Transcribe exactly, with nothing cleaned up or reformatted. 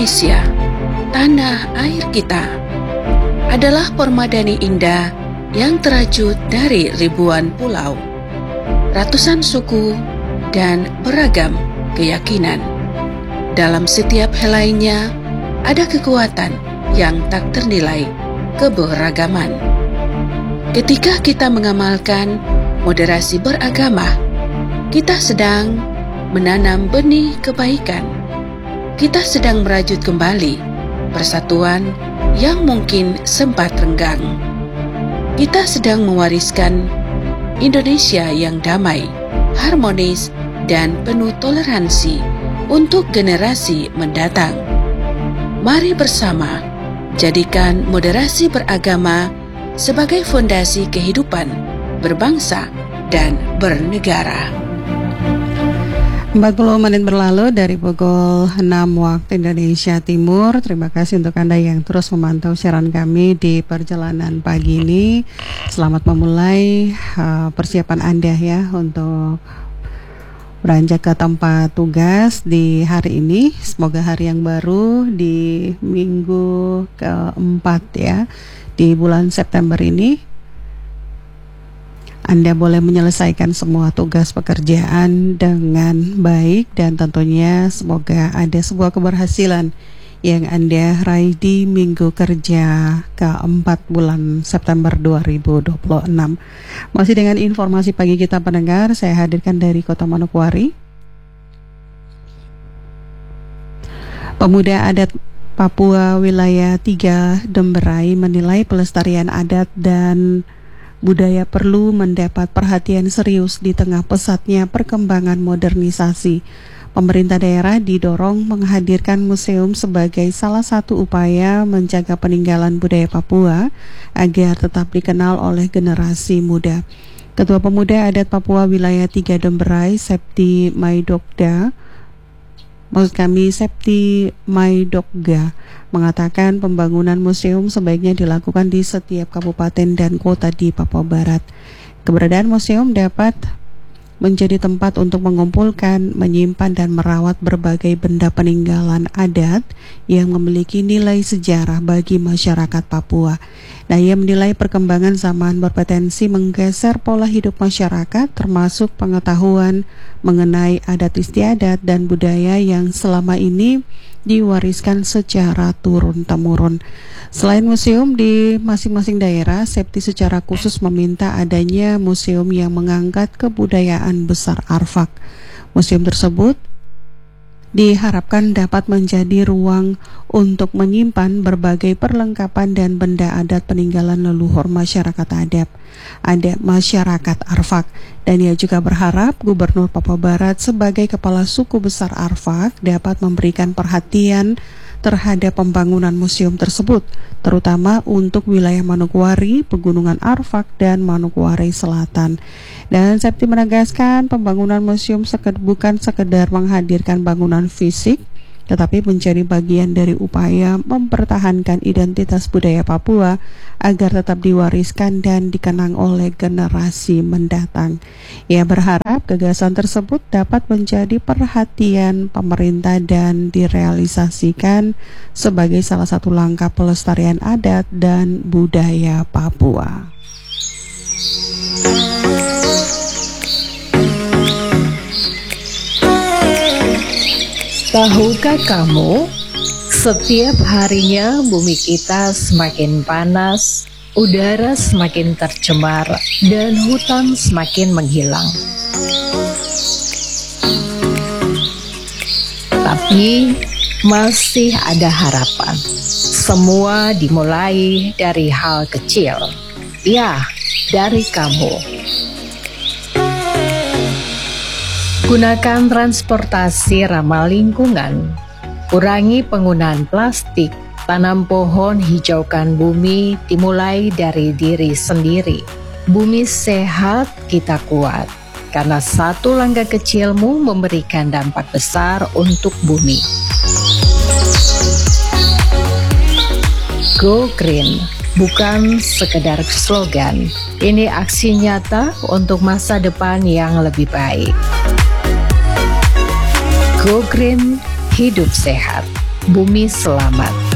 Indonesia, tanah air kita, adalah permadani indah yang terajut dari ribuan pulau, ratusan suku, dan beragam keyakinan. Dalam setiap helainya ada kekuatan yang tak ternilai keberagaman. Ketika kita mengamalkan moderasi beragama, kita sedang menanam benih kebaikan. Kita sedang merajut kembali persatuan yang mungkin sempat renggang. Kita sedang mewariskan Indonesia yang damai, harmonis, dan penuh toleransi untuk generasi mendatang. Mari bersama jadikan moderasi beragama sebagai fondasi kehidupan berbangsa dan bernegara. empat puluh menit berlalu dari pukul enam waktu Indonesia Timur. Terima kasih untuk Anda yang terus memantau siaran kami di perjalanan pagi ini. Selamat memulai uh, persiapan Anda ya untuk beranjak ke tempat tugas di hari ini. Semoga hari yang baru di minggu keempat ya di bulan September ini Anda boleh menyelesaikan semua tugas pekerjaan dengan baik, dan tentunya semoga ada sebuah keberhasilan yang Anda raih di minggu kerja keempat bulan September dua ribu dua puluh enam. Masih dengan informasi pagi kita pendengar, saya hadirkan dari Kota Manokwari. Pemuda adat Papua wilayah tiga Demberai menilai pelestarian adat dan budaya perlu mendapat perhatian serius di tengah pesatnya perkembangan modernisasi. Pemerintah daerah didorong menghadirkan museum sebagai salah satu upaya menjaga peninggalan budaya Papua agar tetap dikenal oleh generasi muda. Ketua Pemuda Adat Papua Wilayah tiga Demberai, Septi Maidokda, maksud kami Septi Maidokga, mengatakan pembangunan museum sebaiknya dilakukan di setiap kabupaten dan kota di Papua Barat. Keberadaan museum dapat menjadi tempat untuk mengumpulkan, menyimpan, dan merawat berbagai benda peninggalan adat yang memiliki nilai sejarah bagi masyarakat Papua. Nah, ia menilai perkembangan zaman berpotensi menggeser pola hidup masyarakat, termasuk pengetahuan mengenai adat istiadat dan budaya yang selama ini diwariskan secara turun-temurun. Selain museum di masing-masing daerah, Septi secara khusus meminta adanya museum yang mengangkat kebudayaan besar Arfak. Museum tersebut diharapkan dapat menjadi ruang untuk menyimpan berbagai perlengkapan dan benda adat peninggalan leluhur masyarakat adat, adat masyarakat Arfak. Dan ia juga berharap Gubernur Papua Barat sebagai kepala suku besar Arfak dapat memberikan perhatian terhadap pembangunan museum tersebut, terutama untuk wilayah Manokwari, Pegunungan Arfak, dan Manokwari Selatan. Dan Septi menegaskan pembangunan museum seked, bukan sekedar menghadirkan bangunan fisik, tetapi menjadi bagian dari upaya mempertahankan identitas budaya Papua agar tetap diwariskan dan dikenang oleh generasi mendatang. Ia berharap gagasan tersebut dapat menjadi perhatian pemerintah dan direalisasikan sebagai salah satu langkah pelestarian adat dan budaya Papua. Tahukah kamu, setiap harinya bumi kita semakin panas, udara semakin tercemar, dan hutan semakin menghilang. Tapi masih ada harapan. Semua dimulai dari hal kecil. Ya, dari kamu. Gunakan transportasi ramah lingkungan, kurangi penggunaan plastik, tanam pohon, hijaukan bumi, dimulai dari diri sendiri. Bumi sehat, kita kuat, karena satu langkah kecilmu memberikan dampak besar untuk bumi. Go Green bukan sekedar slogan, ini aksi nyata untuk masa depan yang lebih baik. Go Green, hidup sehat. Bumi Selamat.